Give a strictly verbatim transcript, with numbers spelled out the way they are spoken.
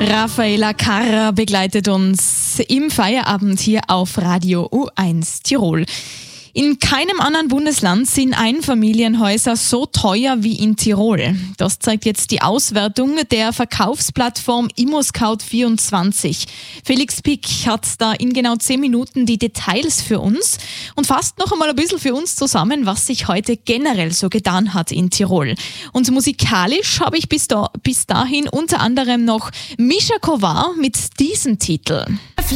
Raffaella Carrà begleitet uns im Feierabend hier auf Radio U eins Tirol. In keinem anderen Bundesland sind Einfamilienhäuser so teuer wie in Tirol. Das zeigt jetzt die Auswertung der Verkaufsplattform ImmoScout vierundzwanzig. Felix Pick hat da in genau zehn Minuten die Details für uns und fasst noch einmal ein bisschen für uns zusammen, was sich heute generell so getan hat in Tirol. Und musikalisch habe ich bis, da, bis dahin unter anderem noch Mischa Kovar mit diesem Titel.